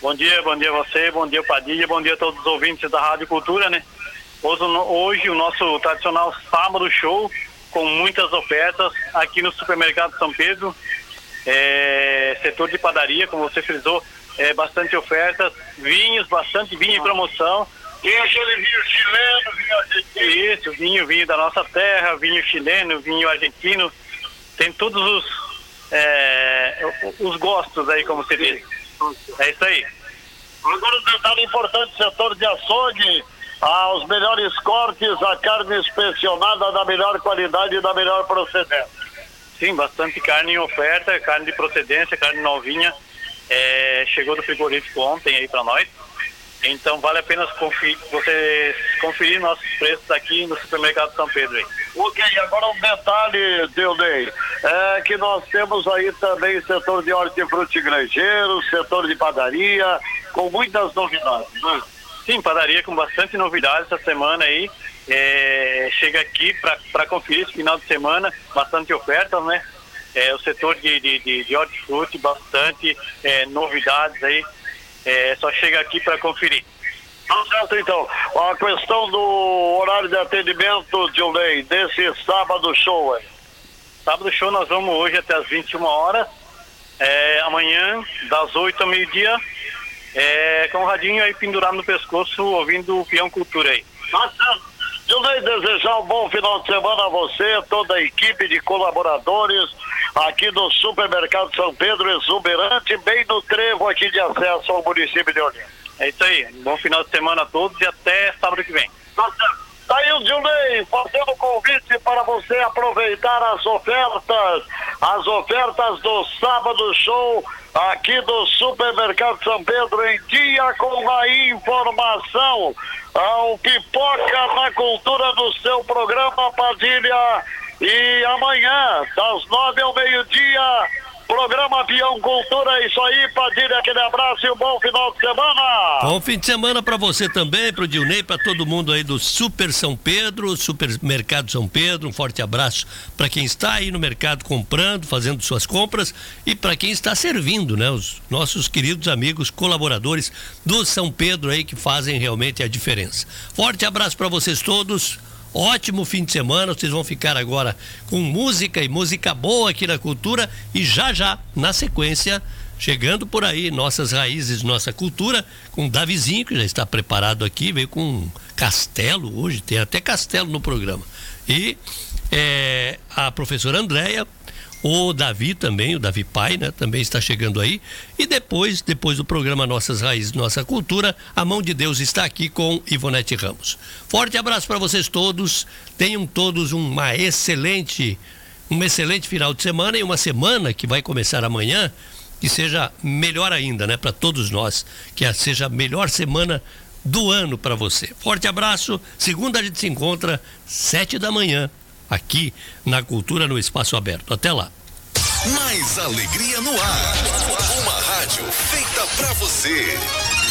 Bom dia a você, bom dia Padilha, bom dia a todos os ouvintes da Rádio Cultura, né? Hoje o nosso tradicional sábado show, com muitas ofertas aqui no Supermercado São Pedro, setor de padaria, como você frisou, bastante ofertas, vinhos, bastante vinho em promoção. Tem aquele vinho chileno, vinho argentino. Isso, vinho da nossa terra, vinho chileno, vinho argentino, tem todos os gostos aí, como se diz. É isso aí. Agora um detalhe importante, setor de açougue, os melhores cortes, a carne inspecionada da melhor qualidade e da melhor procedência. Sim, bastante carne em oferta, carne de procedência, carne novinha, chegou do frigorífico ontem aí para nós. Então vale a pena você conferir nossos preços aqui no Supermercado São Pedro aí. Ok, agora um detalhe, Deonei, que nós temos aí também setor de hortifruti granjeiro, setor de padaria, com muitas novidades, né? Sim, padaria com bastante novidades essa semana aí. Chega aqui para conferir esse final de semana, bastante ofertas, né? O setor de hortifruti, bastante novidades aí. Só chega aqui para conferir. Tá certo, então. A questão do horário de atendimento, Dionei, desse sábado show aí. Sábado show nós vamos hoje até as 21 horas. Amanhã, das 8 ao meio-dia, com o radinho aí pendurado no pescoço, ouvindo o Peão Cultura aí. Tá certo. Dionei, desejar um bom final de semana a você, toda a equipe de colaboradores aqui do Supermercado São Pedro, exuberante, bem no trevo aqui de acesso ao município de Olinda. É isso aí, bom final de semana a todos e até sábado que vem. Tá certo. Tá aí o Dionei fazendo convite para você aproveitar as ofertas do sábado show aqui do Supermercado São Pedro, em dia com a informação. O Pipoca na Cultura no seu programa, Padilha. E amanhã, das 9 ao meio-dia, programa Peão Cultura. É isso aí, Padilha, aquele abraço e um bom final de semana. Bom fim de semana pra você também, pro Dionei, pra todo mundo aí do Super São Pedro, Supermercado São Pedro. Um forte abraço pra quem está aí no mercado comprando, fazendo suas compras, e pra quem está servindo, né? Os nossos queridos amigos colaboradores do São Pedro aí, que fazem realmente a diferença. Forte abraço pra vocês todos. Ótimo fim de semana, vocês vão ficar agora com música e música boa aqui na Cultura, e já, na sequência, chegando por aí, nossas raízes, nossa cultura, com o Davizinho, que já está preparado aqui, veio com um castelo hoje, tem até castelo no programa. E a professora Andréia, o Davi também, o Davi Pai, né? Também está chegando aí. E depois do programa Nossas Raízes, Nossa Cultura, a mão de Deus está aqui com Ivonete Ramos. Forte abraço para vocês todos. Tenham todos um excelente final de semana, e uma semana que vai começar amanhã, que seja melhor ainda, né? Para todos nós, que seja a melhor semana do ano para você. Forte abraço. Segunda a gente se encontra 7 da manhã. Aqui na Cultura, no Espaço Aberto. Até lá. Mais alegria no ar. Uma rádio feita pra você.